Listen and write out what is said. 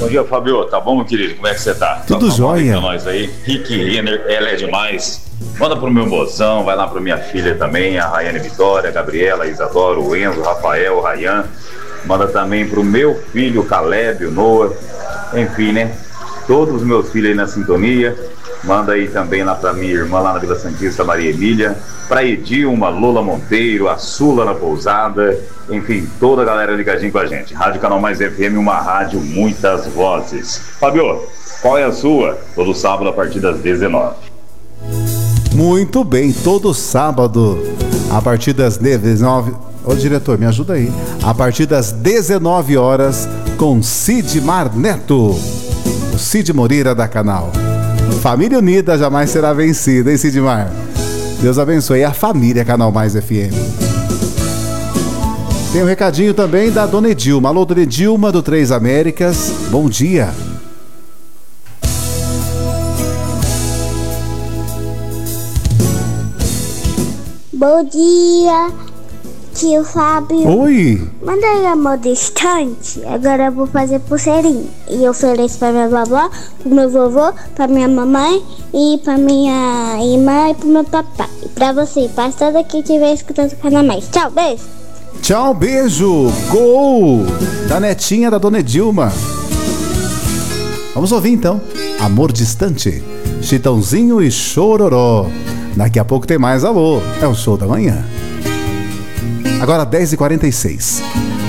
Bom dia, Fabio. Tá bom, meu querido? Como é que você tá? Tudo jóia. Pra nós aí. Rick Renner, ela é demais. Manda pro meu mozão, vai lá pra minha filha também, a Rayane Vitória, a Gabriela, a Isadora, o Enzo, o Rafael, o Rayan. Manda também pro meu filho, o Caleb, o Noah. Enfim, né? Todos os meus filhos aí na sintonia. Manda aí também lá pra minha irmã lá na Vila Santista, Maria Emília. Pra Edilma, Lola Monteiro, a Sula na Pousada. Enfim, toda a galera ligadinha com a gente. Rádio Canal Mais FM, uma rádio, muitas vozes. Fabio, qual é a sua? Todo sábado a partir das 19. Muito bem, todo sábado a partir das 19. Ô diretor, me ajuda aí. A partir das 19 horas com Sidmar Neto, o Cid Moreira da Canal. Família unida jamais será vencida, hein, Sidmar? Deus abençoe a família Canal Mais FM. Tem um recadinho também da Dona Edilma. Alô, Dona Edilma do Três Américas. Bom dia. Bom dia, tio Fábio. Oi. Manda aí amor distante. Agora eu vou fazer pulseirinha. E eu ofereço pra minha vovó, pro meu vovô, pra minha mamãe e pra minha irmã e pro meu papai. E pra você, pra toda que estiver escutando o Canal Mais. Tchau, beijo. Tchau, beijo. Gol da netinha da Dona Edilma. Vamos ouvir então Amor Distante, Chitãozinho e Chororó. Daqui a pouco tem mais alô. É o show da manhã. Agora 10h46.